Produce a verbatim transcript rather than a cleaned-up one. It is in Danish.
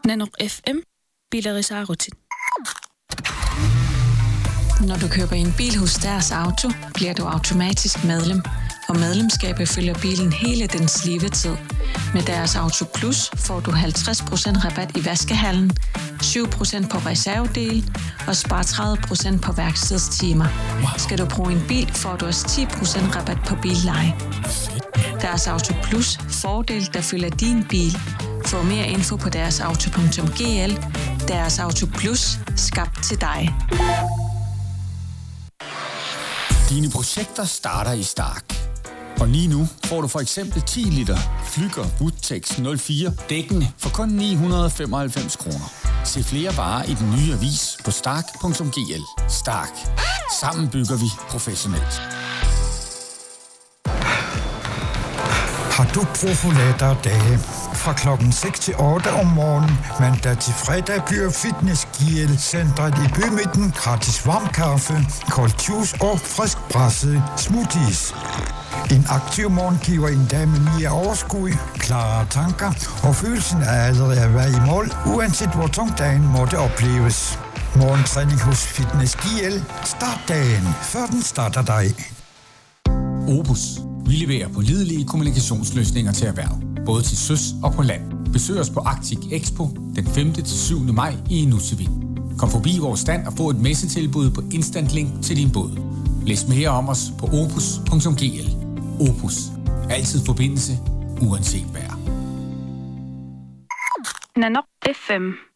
Nanok F M, Bilerisaarutin. Når du køber en bil hos Deres Auto, bliver du automatisk medlem. Og medlemskabet følger bilen hele dens levetid. Med Deres Auto Plus får du halvtreds procent rabat i vaskehallen, syv procent på reservedel og spar tredive procent på værkstedstimer. Skal du bruge en bil, får du også ti procent rabat på billeje. Deres Auto Plus. Fordel, der følger din bil. Få mere info på deres auto punktum g l. Deres Auto Plus. Skabt til dig. Dine projekter starter i Stark. Og lige nu får du for eksempel ti liter Flügger Woodtex nul fire dækkende for kun ni hundrede og femoghalvfems kroner. Se flere varer i den nye avis på stark punktum g l. Stark. Sammen bygger vi professionelt. Har du brug for lettere dage? Fra klokken seks til otte om morgenen, mandag til fredag byder Fitness G L-centret i bymidten gratis varm kaffe, kold juice og frisk pressede smoothies. En aktiv morgen giver en dag med mere overskud, klare tanker og følelsen af allerede at være i mål, uanset hvor tung dagen måtte opleves. Morgentræning hos Fitness G L. Start dagen, før den starter dig. Opus. Vi leverer pålidelige kommunikationsløsninger til erhverv, både til søs og på land. Besøg os på Arctic Expo den femte til syvende maj i Nussevik. Kom forbi vores stand og få et messetilbud på Instant Link til din båd. Læs mere om os på opus punktum g l. Opus. Altid forbindelse, uanset vejr. Nanok F M.